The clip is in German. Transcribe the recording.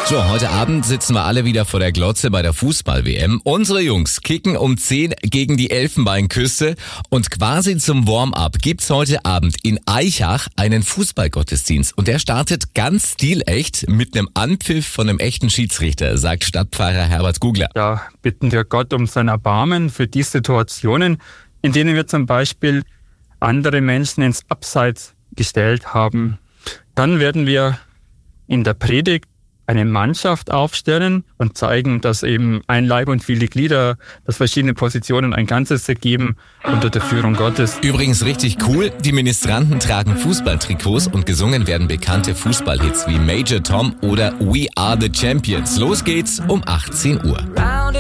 So, heute Abend sitzen wir alle wieder vor der Glotze bei der Fußball-WM. Unsere Jungs kicken um 10 gegen die Elfenbeinküste und quasi zum Warm-up gibt's heute Abend in Aichach einen Fußballgottesdienst. Und der startet ganz stilecht mit einem Anpfiff von einem echten Schiedsrichter, sagt Stadtpfarrer Herbert Gugler. Da bitten wir Gott um sein Erbarmen für die Situationen, in denen wir zum Beispiel andere Menschen ins Abseits gestellt haben. Dann werden wir in der Predigt eine Mannschaft aufstellen und zeigen, dass eben ein Leib und viele Glieder, dass verschiedene Positionen ein Ganzes ergeben unter der Führung Gottes. Übrigens richtig cool, die Ministranten tragen Fußballtrikots und gesungen werden bekannte Fußballhits wie Major Tom oder We Are the Champions. Los geht's um 18 Uhr.